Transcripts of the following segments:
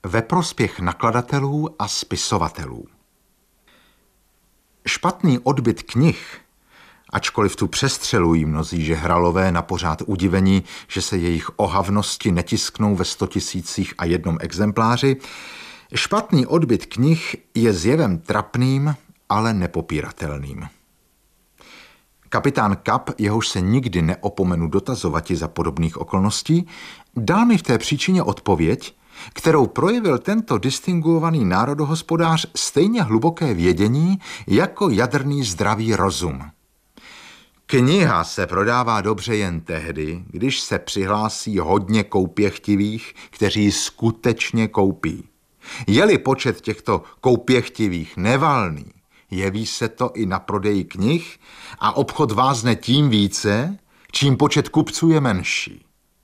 Ve prospěch nakladatelů a spisovatelů. Špatný odbyt knih, ačkoliv tu přestřelují mnozí žehralové na pořád udivení, že se jejich ohavnosti netisknou ve 100 001 exempláři, špatný odbyt knih je zjevem trapným, ale nepopíratelným. Kapitán Kap, jehož se nikdy neopomenu dotazovati za podobných okolností, dal mi v té příčině odpověď, kterou projevil tento distinguovaný národohospodář stejně hluboké vědění jako jadrný zdravý rozum. Kniha se prodává dobře jen tehdy, když se přihlásí hodně koupěchtivých, kteří skutečně koupí. Je-li počet těchto koupěchtivých nevalný, jeví se to i na prodeji knih a obchod vázne tím více, čím počet kupců je menší.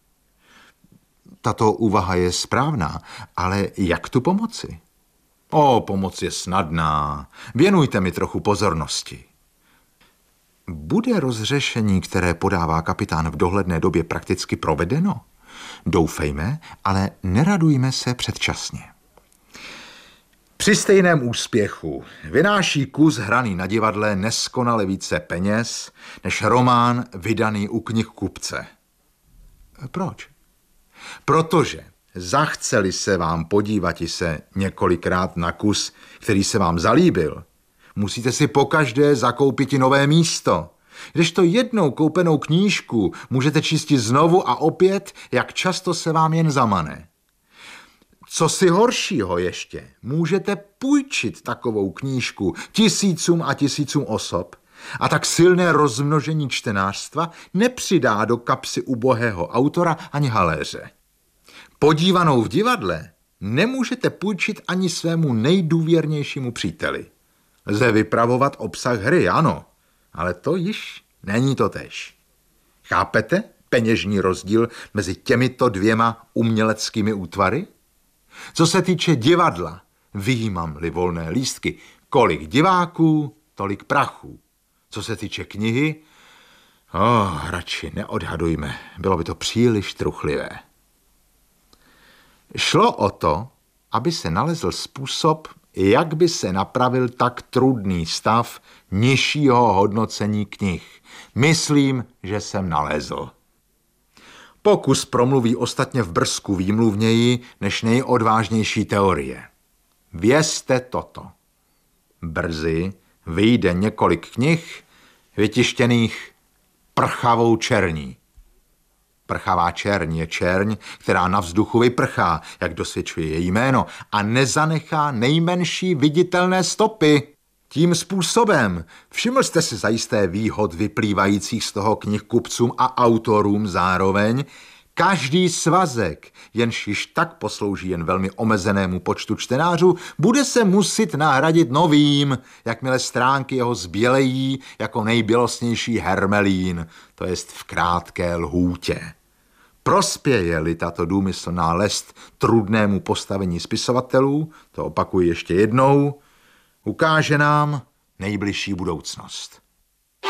Tato úvaha je správná, ale jak tu pomoci? Pomoc je snadná. Věnujte mi trochu pozornosti. Bude rozřešení, které podává kapitán v dohledné době prakticky provedeno? Doufejme, ale neradujme se předčasně. Při stejném úspěchu vynáší kus hraný na divadle neskonale více peněz než román vydaný u knihkupce. Proč? Protože zachceli se vám podívati se několikrát na kus, který se vám zalíbil, musíte si pokaždé zakoupit i nové místo. Kdežto jednou koupenou knížku můžete číst znovu a opět, jak často se vám jen zamane. Co si horšího ještě, můžete půjčit takovou knížku tisícům a tisícům osob a tak silné rozmnožení čtenářstva nepřidá do kapsy ubohého autora ani haléře. Podívanou v divadle nemůžete půjčit ani svému nejdůvěrnějšímu příteli. Lze vypravovat obsah hry, ano, ale to již není totéž. Chápete peněžní rozdíl mezi těmito dvěma uměleckými útvary? Co se týče divadla, vyjímám-li volné lístky, kolik diváků, tolik prachů. Co se týče knihy, radši neodhadujme, bylo by to příliš truchlivé. Šlo o to, aby se nalezl způsob, jak by se napravil tak trudný stav nižšího hodnocení knih. Myslím, že jsem nalezl. Pokus promluví ostatně v brzku výmluvněji než nejodvážnější teorie. Vězte toto. Brzy vyjde několik knih vytištěných prchavou černí. Prchavá čerň je čerň, která na vzduchu vyprchá, jak dosvědčuje její jméno, a nezanechá nejmenší viditelné stopy. Tím způsobem všiml jste si zajisté výhod vyplývajících z toho knihkupcům a autorům zároveň. Každý svazek, jenž již tak poslouží jen velmi omezenému počtu čtenářů, bude se muset nahradit novým, jakmile stránky jeho zbělejí jako nejbělostnější hermelín, to jest v krátké lhůtě. Prospěje-li tato důmyslná lest trudnému postavení spisovatelů, to opakuji ještě jednou, ukáže nám nejbližší budoucnost.